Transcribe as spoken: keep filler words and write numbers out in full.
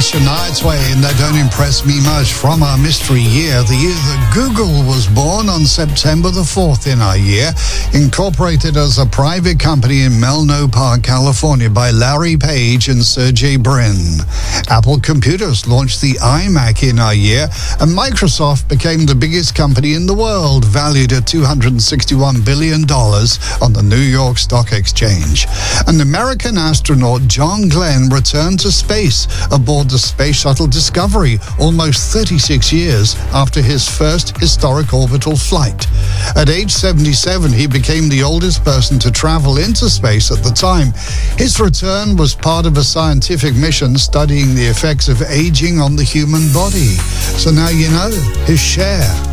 Felicia Nightway, and they don't impress me much from our mystery year. The year that Google was born on September the fourth in our year, incorporated as a private company in Menlo Park, California by Larry Page and Sergey Brin. Apple Computers launched the iMac in our year, and Microsoft became the biggest company in the world, valued at two hundred sixty-one billion dollars on the New York Stock Exchange. An American astronaut, John Glenn, returned to space aboard the Space Shuttle Discovery almost thirty-six years after his first historic orbital flight. At age seventy-seven, he became the oldest person to travel into space at the time. His return was part of a scientific mission studying the effects of aging on the human body. So now you know his share